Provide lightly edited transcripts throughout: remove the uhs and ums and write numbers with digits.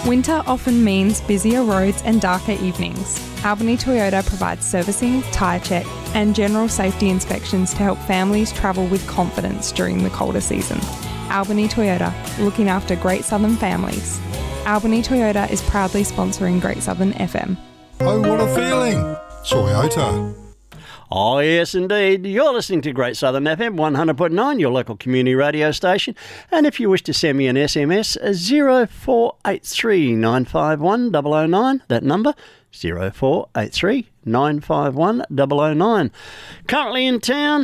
Winter often means busier roads and darker evenings. Albany Toyota provides servicing, tyre check and general safety inspections to help families travel with confidence during the colder season. Albany Toyota, looking after Great Southern families. Albany Toyota is proudly sponsoring Great Southern FM. Oh, what a feeling! Toyota. Oh, yes, indeed. You're listening to Great Southern FM 100.9, your local community radio station. And if you wish to send me an SMS, 0483 951 009, that number, 0483 951 009. Currently in town,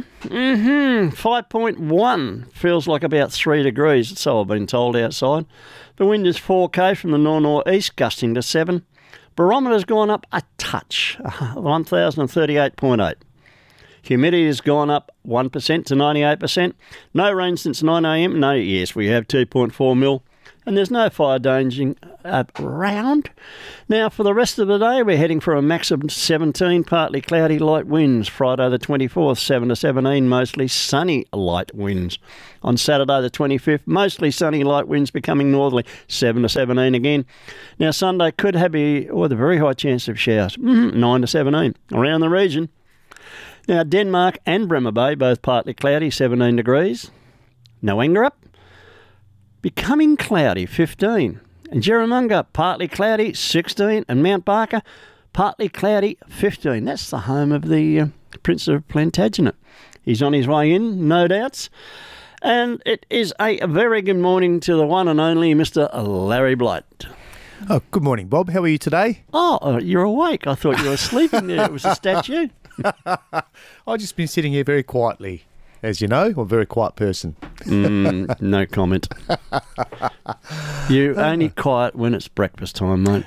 5.1. Feels like about 3 degrees, so I've been told outside. The wind is 4k from the north-northeast, gusting to 7. Barometer's gone up a touch, 1038.8. Humidity has gone up 1% to 98%. No rain since 9am. No, yes, we have 2.4 mil. And there's no fire danger around. Now, for the rest of the day, we're heading for a max of 17, partly cloudy, light winds. Friday the 24th, 7 to 17, mostly sunny, light winds. On Saturday the 25th, mostly sunny, light winds becoming northerly, 7 to 17 again. Now, Sunday could have a very high chance of showers, 9 to 17, around the region. Now, Denmark and Bremer Bay, both partly cloudy, 17 degrees. Noangarup, becoming cloudy, 15. And Jerramunga, partly cloudy, 16. And Mount Barker, partly cloudy, 15. That's the home of the Prince of Plantagenet. He's on his way in, no doubts. And it is a very good morning to the one and only Mr. Larry Blight. Oh, good morning, Bob. How are you today? Oh, you're awake. I thought you were sleeping there. It was a statue. I've just been sitting here very quietly, as you know. I'm a very quiet person. No comment. You're only quiet when it's breakfast time, mate.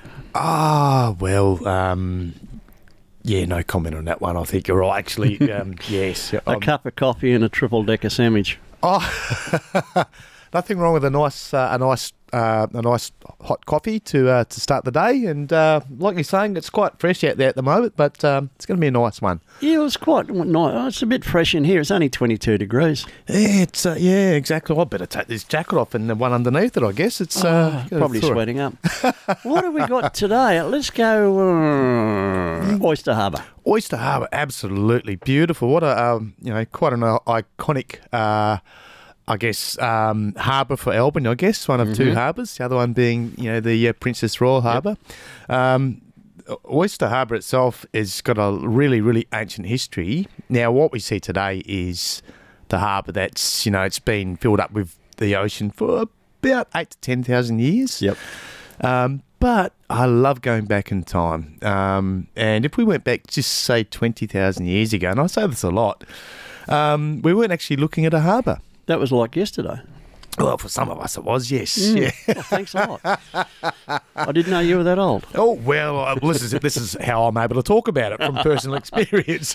Yeah, no comment on that one. I think you're right, actually. Yes. A cup of coffee and a triple-decker sandwich. Oh, nothing wrong with a nice hot coffee to start the day, and like you're saying, it's quite fresh out there at the moment, but it's going to be a nice one. Yeah, it's quite nice. It's a bit fresh in here. It's only 22 degrees. Yeah, it's exactly. I better take this jacket off and the one underneath it. I guess it's probably sweating up. What have we got today? Let's go Oyster Harbour. Oyster Harbour, absolutely beautiful. What a quite an iconic. I guess, harbour for Albany, I guess, one of two harbours, the other one being, the Princess Royal Harbour. Yep. Oyster Harbour itself has got a really, really ancient history. Now, what we see today is the harbour that's, it's been filled up with the ocean for about 8,000 to 10,000 years. Yep. But I love going back in time. And if we went back, just say 20,000 years ago, and I say this a lot, we weren't actually looking at a harbour. That was like yesterday. Well, for some of us it was, yes. Yeah. Well, thanks a lot. I didn't know you were that old. Oh, well, this is how I'm able to talk about it from personal experience.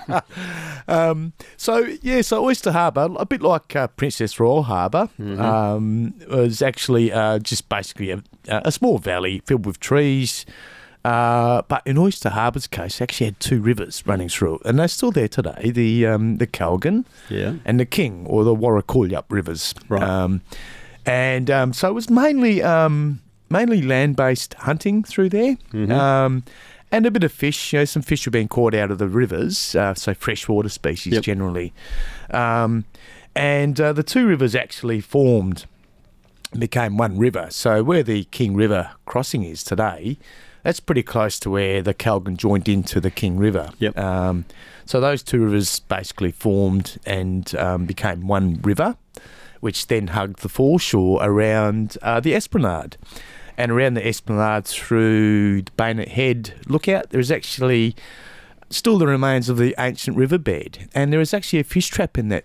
So Oyster Harbour, a bit like Princess Royal Harbour, was actually just basically a small valley filled with trees. But in Oyster Harbour's case, actually had two rivers running through it, and they're still there today, the Calgan and the King, or the Warrakullup rivers. Right. So it was mainly land-based hunting through there, and a bit of fish. Some fish were being caught out of the rivers, so freshwater species generally. And the two rivers actually became one river. So where the King River crossing is today, that's pretty close to where the Calgan joined into the King River. Yep. So those two rivers basically formed and became one river, which then hugged the foreshore around the Esplanade. And around the Esplanade through the Bayonet Head lookout, there's actually still the remains of the ancient riverbed. And there is actually a fish trap in that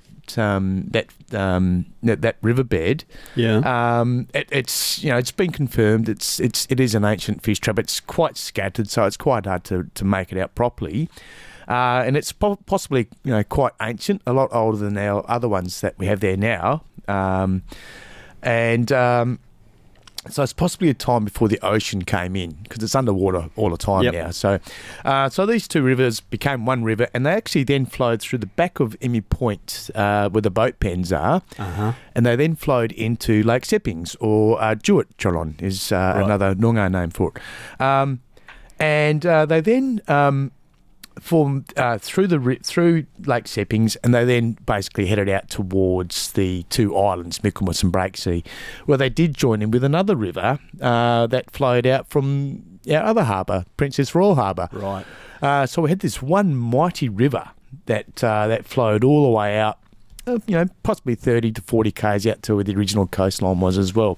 riverbed. Yeah. It's been confirmed. It is an ancient fish trap. It's quite scattered, so it's quite hard to make it out properly. And it's possibly quite ancient, a lot older than our other ones that we have there now. So it's possibly a time before the ocean came in, because it's underwater all the time Yep. now. So these two rivers became one river, and they actually then flowed through the back of Emu Point, where the boat pens are, and they then flowed into Lake Seppings, or Jewett Chalon is another Noongar name for it. And they then formed through Lake Seppings, and they then basically headed out towards the two islands, Michaelmas and Breaksea, where they did join in with another river that flowed out from our other harbour, Princess Royal Harbour. Right. So we had this one mighty river that flowed all the way out, possibly 30 to 40 k's out to where the original coastline was as well.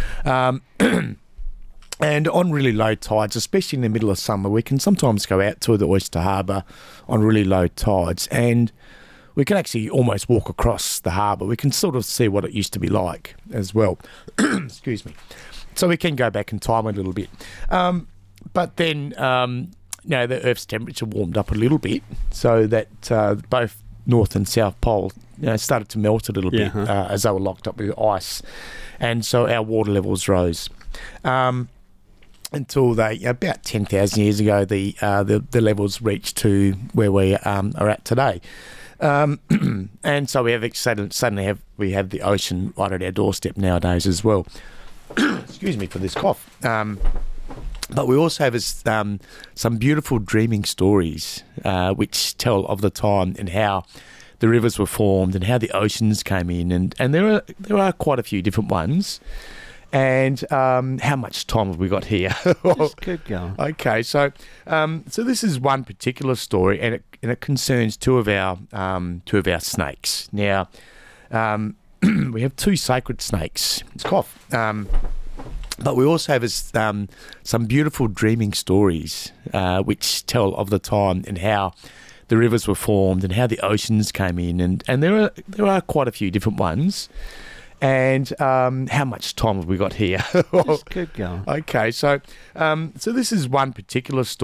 And on really low tides, especially in the middle of summer, we can sometimes go out to the Oyster Harbour on really low tides, and we can actually almost walk across the harbour. We can sort of see what it used to be like as well. Excuse me. So we can go back in time a little bit. But then, the Earth's temperature warmed up a little bit, so that both North and South Pole started to melt a little bit as they were locked up with ice. And so our water levels rose. Until about 10,000 years ago, the levels reached to where we are at today, and so we have we have the ocean right at our doorstep nowadays as well. Excuse me for this cough. But we also have some beautiful dreaming stories which tell of the time and how the rivers were formed and how the oceans came in, and there are quite a few different ones. And how much time have we got here? Just keep going. Okay, so this is one particular story, and it concerns two of our snakes. Now, we have two sacred snakes. It's cough. But we also have some beautiful dreaming stories which tell of the time and how the rivers were formed and how the oceans came in, and there are quite a few different ones. And how much time have we got here? Just keep going. Okay, so this is one particular story.